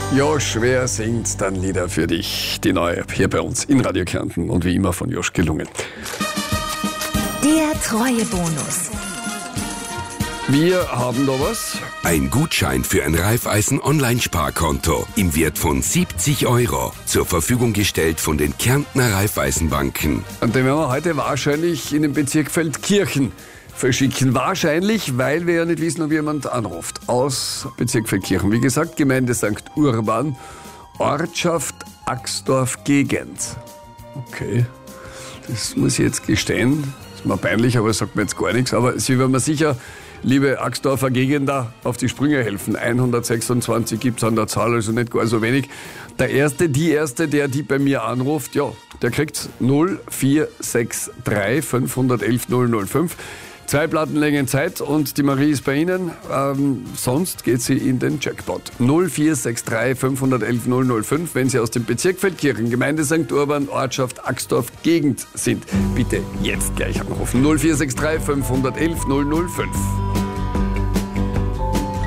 Josch, wer singt dann Lieder für dich? Die neue hier bei uns in Radio Kärnten und wie immer von Josch gelungen. Der Treuebonus. Wir haben da was. Ein Gutschein für ein Raiffeisen-Online-Sparkonto im Wert von 70 € zur Verfügung gestellt von den Kärntner Raiffeisenbanken. Und den werden wir heute wahrscheinlich in den Bezirk Feldkirchen verschicken. Wahrscheinlich, weil wir ja nicht wissen, ob jemand anruft. Aus Bezirk Feldkirchen. Wie gesagt, Gemeinde St. Urban, Ortschaft Axdorf-Gegend. Okay, das muss ich jetzt gestehen. Das ist mir peinlich, aber sagt mir jetzt gar nichts. Aber Sie werden mir sicher, liebe Axdorfer Gegender, auf die Sprünge helfen. 126 gibt es an der Zahl, also nicht gar so wenig. Der Erste, die bei mir anruft, ja, der kriegt 0463 511 005. 2 Plattenlängen Zeit und die Marie ist bei Ihnen. Sonst geht sie in den Jackpot. 0463 511 005, wenn Sie aus dem Bezirk Feldkirchen, Gemeinde St. Urban, Ortschaft Axdorf, Gegend sind. Bitte jetzt gleich anrufen. 0463 511 005.